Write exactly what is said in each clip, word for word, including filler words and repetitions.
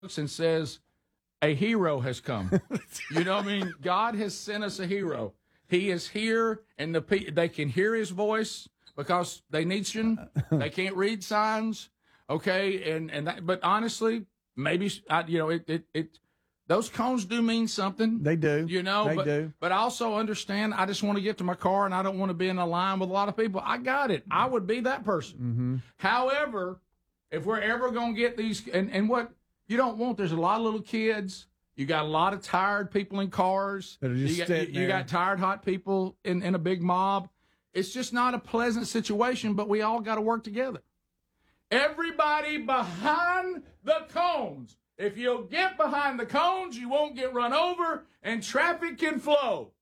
and says, a hero has come. You know what I mean? God has sent us a hero. He is here, and the pe- they can hear his voice because they need you. They can't read signs, okay? And and that, but honestly, maybe I, you know it, it it those cones do mean something. They do. You know, they but, do. But I also understand. I just want to get to my car, and I don't want to be in a line with a lot of people. I got it. I would be that person. Mm-hmm. However, if we're ever going to get these, and and what you don't want, there's a lot of little kids. You got a lot of tired people in cars. That are just you got, sitting you, you there. got tired, hot people in, in a big mob. It's just not a pleasant situation, but we all got to work together. Everybody behind the cones. If you'll get behind the cones, you won't get run over, and traffic can flow.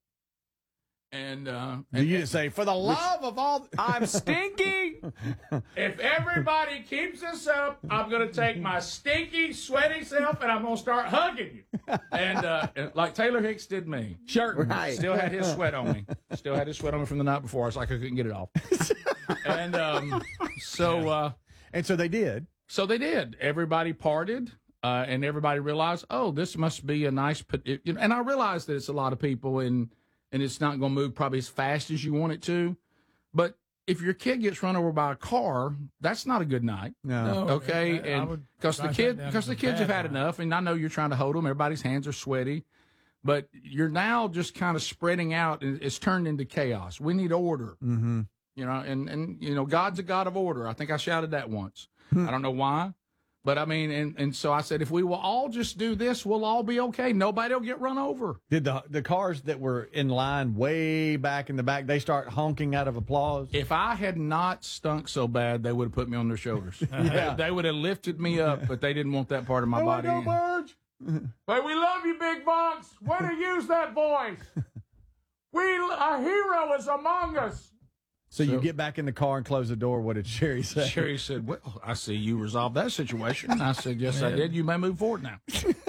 And, uh, and you didn't say, for the love of all, I'm stinky. If everybody keeps this up, I'm going to take my stinky, sweaty self and I'm going to start hugging you. And uh, like Taylor Hicks did me. Sure. Right. Still had his sweat on me. Still had his sweat on me from the night before. I was like, I couldn't get it off. And um, so, uh, and so they did. So they did. Everybody parted. Uh, and everybody realized, oh, this must be a nice, you know, and I realized that it's a lot of people, and and it's not going to move probably as fast as you want it to. But if your kid gets run over by a car, that's not a good night. No. No, Okay, I- I and would because the write kid, that down because as the a kids have bad had night. enough, and I know you're trying to hold them. Everybody's hands are sweaty, but you're now just kind of spreading out, and it's turned into chaos. We need order. Mm-hmm. You know, and and you know, God's a God of order. I think I shouted that once. I don't know why. But, I mean, and, and so I said, if we will all just do this, we'll all be okay. Nobody will get run over. Did the the cars that were in line way back in the back, they start honking out of applause? If I had not stunk so bad, they would have put me on their shoulders. Yeah. They would have lifted me up, but they didn't want that part of my There we body. go, Burge. But we love you, Big Box. Way to use that voice. We, a hero is among us. So, So- you get back in the car and close the door. What did Sherry say? Sherry said, well, I see you resolved that situation. I said, yes, I did. You may move forward now.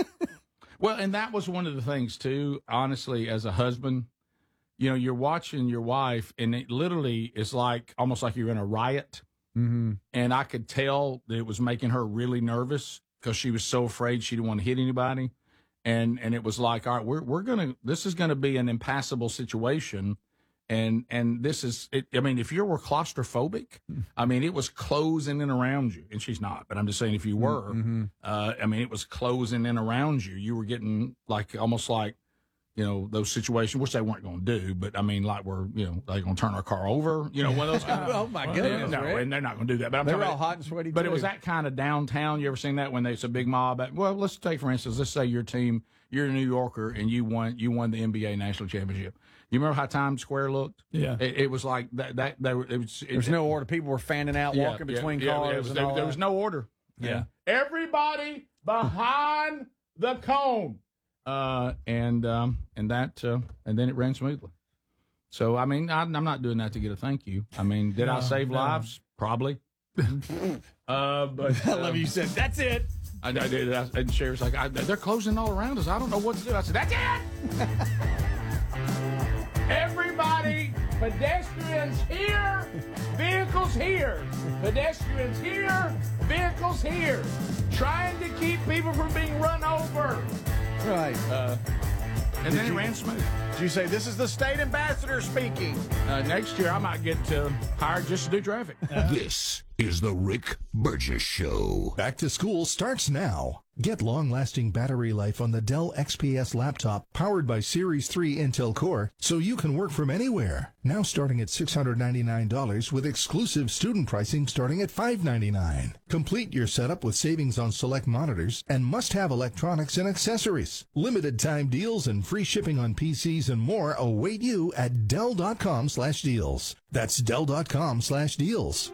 Well, and that was one of the things, too, honestly, as a husband. You know, you're watching your wife, and it literally is like almost like you're in a riot. Mm-hmm. And I could tell that it was making her really nervous because she was so afraid she didn't want to hit anybody. And and it was like, all right, we're we're gonna this is gonna be an impassable situation. And and this is, it, I mean, if you were claustrophobic, I mean, it was closing in around you. And she's not, but I'm just saying if you were, Mm-hmm. uh, I mean, it was closing in around you. You were getting like almost like, you know, those situations, which they weren't going to do, but I mean, like we're, you know, they're going to turn our car over, you know, one of those kind of. Oh, my goodness, No, Rick. and they're not going to do that. But I'm They talking were all about- hot and sweaty, But it too. was that kind of downtown. You ever seen that when there's a big mob? At, well, let's take, for instance, let's say your team, you're a New Yorker and you won, you won the N B A national championship. You remember how Times Square looked? Yeah. It, it was like that, that, they were, it was, There's it, no order. People were fanning out, yeah, walking yeah, between yeah, cars. yeah, it was- and there, all there that. was no order. Yeah. Everybody behind the cone. Uh, and, um, and that, uh, and then it ran smoothly. So, I mean, I, I'm not doing that to get a thank you. I mean, did I No, save no. lives? Probably. uh, but I love um, you said, that's it. I, I did. I, and Sherry's like, I, they're closing all around us. I don't know what to do. I said, that's it. Everybody, pedestrians here, vehicles here. Pedestrians here, vehicles here. Trying to keep people from being run over. Right. Uh, and then it ran smooth. Did you say, this is the state ambassador speaking? Uh, next year, I might get uh, hired just to do traffic. This is the Rick Burgess Show. Back to school starts now. Get long-lasting battery life on the Dell X P S laptop powered by Series three Intel Core so you can work from anywhere. Now starting at six hundred ninety-nine dollars with exclusive student pricing starting at five hundred ninety-nine dollars. Complete your setup with savings on select monitors and must-have electronics and accessories. Limited time deals and free shipping on P Cs and more await you at Dell.com slash deals. That's Dell.com slash deals.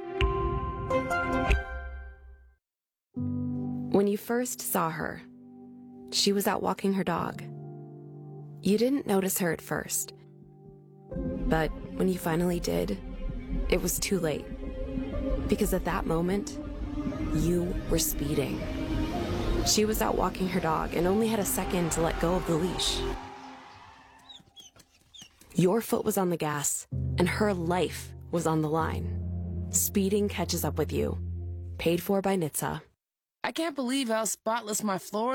When you first saw her, she was out walking her dog. You didn't notice her at first. But when you finally did, it was too late. Because at that moment, you were speeding. She was out walking her dog and only had a second to let go of the leash. Your foot was on the gas, and her life was on the line. Speeding catches up with you. Paid for by N H T S A. I can't believe how spotless my floor